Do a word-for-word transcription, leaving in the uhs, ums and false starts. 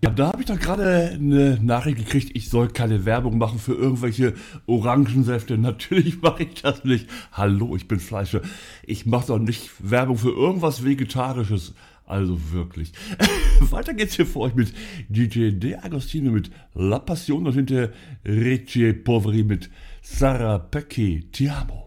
Ja, da habe ich doch gerade eine Nachricht gekriegt, ich soll keine Werbung machen für irgendwelche Orangensäfte. Natürlich mache ich das nicht. Hallo, ich bin Fleischer. Ich mache doch nicht Werbung für irgendwas Vegetarisches. Also wirklich. Weiter geht's hier für euch mit D J De Agostino mit La Passion und hinter Ricci Poveri mit Sarah Pecchi Ti amo.